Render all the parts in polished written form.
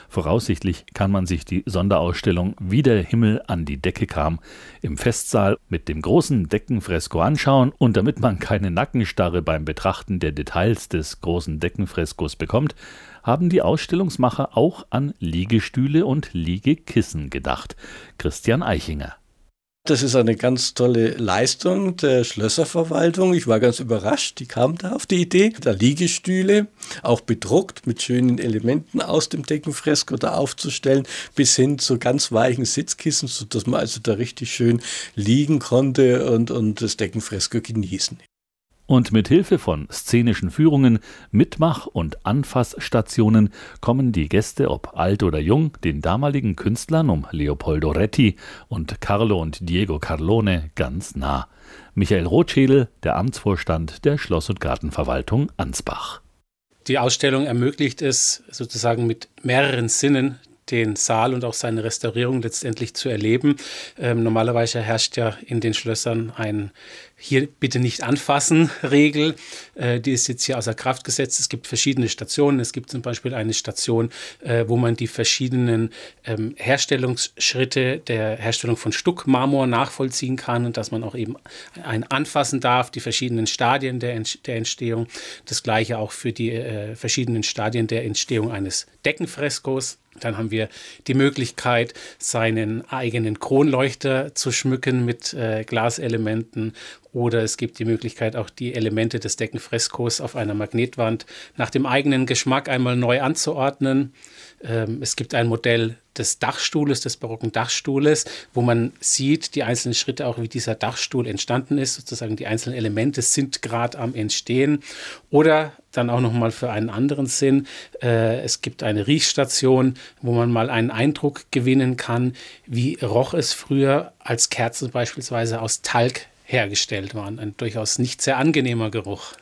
Voraussichtlich kann man sich die Sonderausstellung Wie der Himmel an die Decke kam im Festsaal mit dem großen Deckenfresko anschauen, und damit man keine Nackenstarre beim Betrachten der Details des großen Deckenfreskos bekommt, haben die Ausstellungsmacher auch an Liegestühle und Liegekissen gedacht. Christian Eichinger. Das ist eine ganz tolle Leistung der Schlösserverwaltung. Ich war ganz überrascht, die kam da auf die Idee, da Liegestühle, auch bedruckt mit schönen Elementen aus dem Deckenfresko da aufzustellen, bis hin zu ganz weichen Sitzkissen, sodass man also da richtig schön liegen konnte und das Deckenfresko genießen. Und mit Hilfe von szenischen Führungen, Mitmach- und Anfassstationen kommen die Gäste, ob alt oder jung, den damaligen Künstlern um Leopoldo Retti und Carlo und Diego Carlone ganz nah. Michael Rothschädel, der Amtsvorstand der Schloss- und Gartenverwaltung Ansbach. Die Ausstellung ermöglicht es sozusagen mit mehreren Sinnen, den Saal und auch seine Restaurierung letztendlich zu erleben. Normalerweise herrscht ja in den Schlössern ein hier bitte nicht anfassen Regel. Die ist jetzt hier außer Kraft gesetzt. Es gibt verschiedene Stationen. Es gibt zum Beispiel eine Station, wo man die verschiedenen Herstellungsschritte der Herstellung von Stuckmarmor nachvollziehen kann und dass man auch eben anfassen darf, die verschiedenen Stadien der Entstehung. Das Gleiche auch für die verschiedenen Stadien der Entstehung eines Deckenfreskos. Dann haben wir die Möglichkeit, seinen eigenen Kronleuchter zu schmücken mit Glaselementen. Oder es gibt die Möglichkeit, auch die Elemente des Deckenfreskos auf einer Magnetwand nach dem eigenen Geschmack einmal neu anzuordnen. Es gibt ein Modell des Dachstuhles, des barocken Dachstuhles, wo man sieht, die einzelnen Schritte auch, wie dieser Dachstuhl entstanden ist. Sozusagen die einzelnen Elemente sind gerade am Entstehen. Oder dann auch nochmal für einen anderen Sinn. Es gibt eine Riechstation, wo man mal einen Eindruck gewinnen kann, wie roch es früher, als Kerzen beispielsweise aus Talg hergestellt waren. Ein durchaus nicht sehr angenehmer Geruch.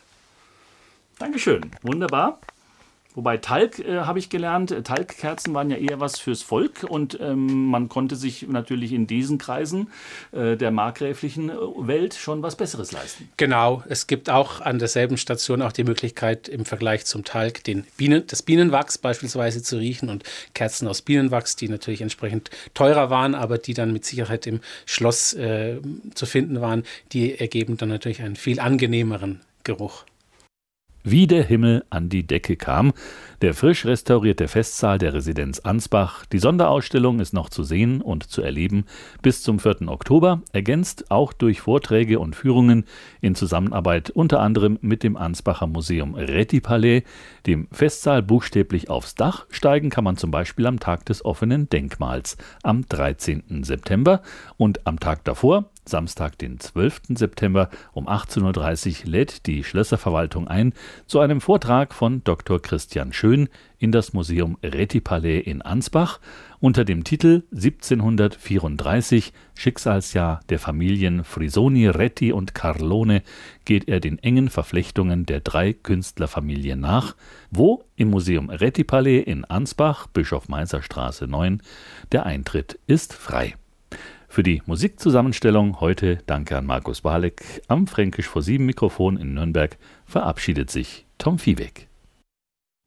Dankeschön, wunderbar. Wobei Talg, habe ich gelernt, Talgkerzen waren ja eher was fürs Volk, und man konnte sich natürlich in diesen Kreisen der markgräflichen Welt schon was Besseres leisten. Genau, es gibt auch an derselben Station auch die Möglichkeit, im Vergleich zum Talg das Bienenwachs beispielsweise zu riechen, und Kerzen aus Bienenwachs, die natürlich entsprechend teurer waren, aber die dann mit Sicherheit im Schloss zu finden waren, die ergeben dann natürlich einen viel angenehmeren Geruch. Wie der Himmel an die Decke kam, der frisch restaurierte Festsaal der Residenz Ansbach. Die Sonderausstellung ist noch zu sehen und zu erleben bis zum 4. Oktober, ergänzt auch durch Vorträge und Führungen in Zusammenarbeit unter anderem mit dem Ansbacher Museum Rettipalais. Dem Festsaal buchstäblich aufs Dach steigen kann man zum Beispiel am Tag des offenen Denkmals am 13. September und am Tag davor, Samstag, den 12. September um 18.30 Uhr lädt die Schlösserverwaltung ein zu einem Vortrag von Dr. Christian Schön in das Museum Rettipalais in Ansbach unter dem Titel 1734 Schicksalsjahr der Familien Frisoni, Retti und Carlone geht er den engen Verflechtungen der 3 Künstlerfamilien nach, wo im Museum Rettipalais in Ansbach, Bischof-Meißer-Straße 9, der Eintritt ist frei. Für die Musikzusammenstellung heute danke an Markus Balek. Am Fränkisch vor 7 Mikrofon in Nürnberg verabschiedet sich Tom Viehweg.